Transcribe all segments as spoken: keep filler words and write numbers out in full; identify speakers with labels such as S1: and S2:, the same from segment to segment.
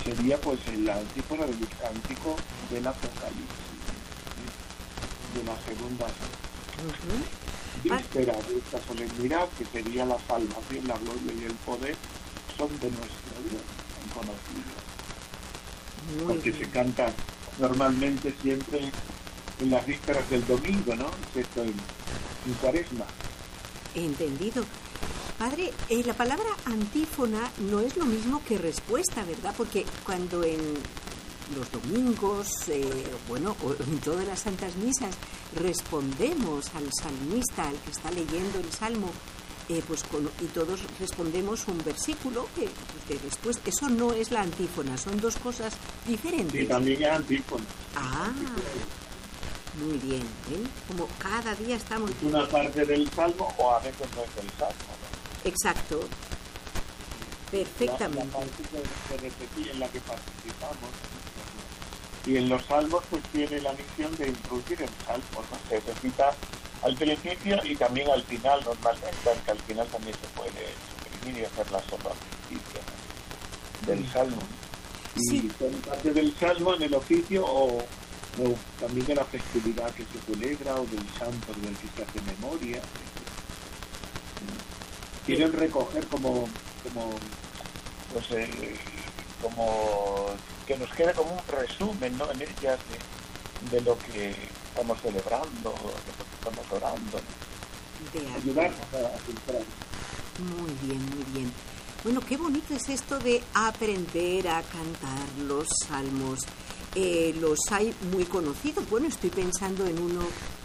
S1: sería pues el antífona del cántico del Apocalipsis, de la segunda uh-huh. víspera de esta solemnidad, que sería la salvación, la gloria y el poder, son de nuestro Dios, son conocidos. Muy porque bien. Se canta normalmente siempre en las vísperas del domingo, ¿no? Excepto en, en Cuaresma.
S2: Entendido. Padre, eh, la palabra antífona no es lo mismo que respuesta, ¿verdad? Porque cuando en los domingos, eh, bueno, o en todas las santas misas, respondemos al salmista, al que está leyendo el salmo, eh, pues con, y todos respondemos un versículo que, que después, eso no es la antífona, son dos cosas diferentes.
S1: Sí, también es antífona.
S2: Ah, muy bien, ¿eh? Como cada día estamos...
S1: Es una parte del salmo o a veces no es del salmo, ¿no?
S2: Exacto, perfectamente.
S1: La, la parte que se repetía en la que participamos. Y en los salmos pues tiene la misión de introducir el salmo, ¿no? Se recita al principio y también al final normalmente, aunque al final también se puede suprimir y hacer la sola justicia, ¿no? Del salmo. Y sí. Son parte del salmo en el oficio o, o también de la festividad que se celebra o del santo del que se hace memoria. Quieren recoger como, como, pues, eh, como que nos quede como un resumen, ¿no? En ellas de, de lo que estamos celebrando, de lo que estamos orando, ¿no?
S2: De
S1: ayudarnos a filtrar.
S2: Muy bien, muy bien. Bueno, qué bonito es esto de aprender a cantar los salmos. Eh, los hay muy conocidos. Bueno, estoy pensando en uno.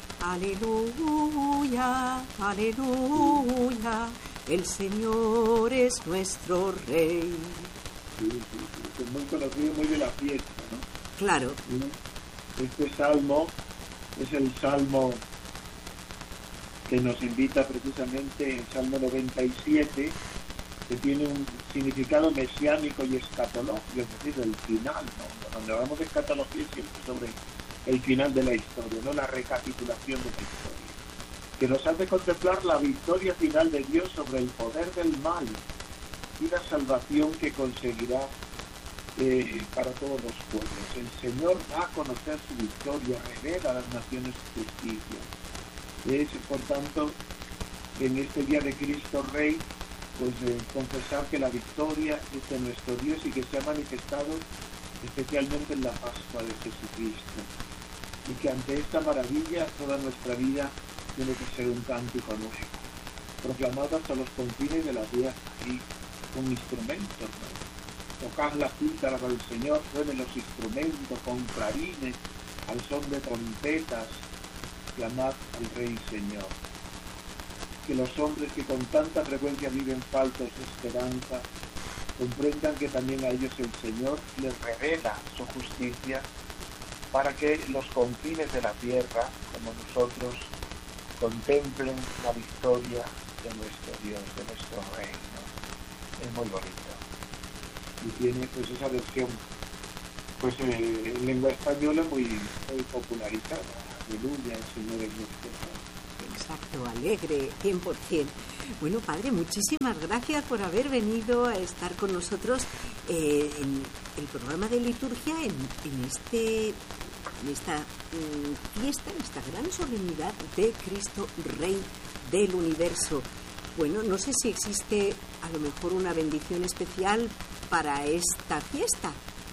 S2: Aleluya, aleluya. El Señor es nuestro Rey.
S1: Sí, sí, sí. Es muy conocido, muy de la fiesta, ¿no?
S2: Claro.
S1: Este salmo es el salmo que nos invita precisamente, el Salmo noventa y siete, que tiene un significado mesiánico y escatológico, es decir, el final, ¿no? Cuando hablamos de escatología siempre sobre el final de la historia, no la recapitulación de la historia, que nos hace contemplar la victoria final de Dios sobre el poder del mal y la salvación que conseguirá eh, para todos los pueblos. El Señor da a conocer su victoria, revela a las naciones su justicia. Es, por tanto, en este día de Cristo Rey, pues eh, confesar que la victoria es de nuestro Dios y que se ha manifestado especialmente en la Pascua de Jesucristo. Y que ante esta maravilla toda nuestra vida tiene que ser un cántico nuevo, proclamado hasta los confines de la tierra y con instrumentos, ¿no? Tocad la cítara para el Señor, suenen los instrumentos con clarines, al son de trompetas, clamad al Rey Señor. Que los hombres que con tanta frecuencia viven faltos de esperanza, comprendan que también a ellos el Señor les revela su justicia, para que los confines de la tierra, como nosotros, contemplen la victoria de nuestro Dios, de nuestro reino. Es muy bonito. Y tiene pues esa versión pues eh, en lengua española muy, muy popularizada. Aleluya, el Señor es nuestro Dios.
S2: Exacto, alegre, cien por ciento. Bueno, Padre, muchísimas gracias por haber venido a estar con nosotros eh, en el programa de liturgia, en, en este... en esta mm, fiesta, en esta gran solemnidad de Cristo Rey del universo. Bueno, no sé si existe a lo mejor una bendición especial para esta fiesta.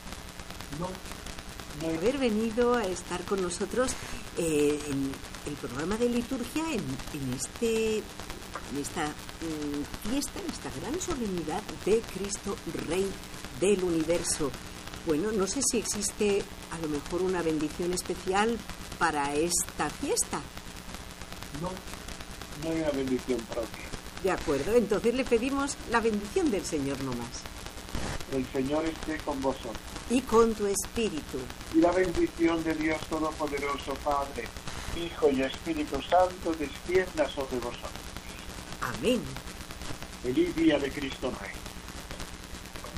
S1: No,
S2: no. Haber venido a estar con nosotros eh, en el programa de liturgia, en, en, este, en esta mm, fiesta, en esta gran solemnidad de Cristo Rey del universo. Bueno, no sé si existe a lo mejor una bendición especial para esta fiesta.
S1: No, no hay una bendición propia.
S2: De acuerdo, entonces le pedimos la bendición del Señor nomás.
S1: El Señor esté con vosotros.
S2: Y con tu espíritu.
S1: Y la bendición de Dios Todopoderoso, Padre, Hijo y Espíritu Santo, descienda sobre vosotros.
S2: Amén.
S1: Feliz día de Cristo Rey.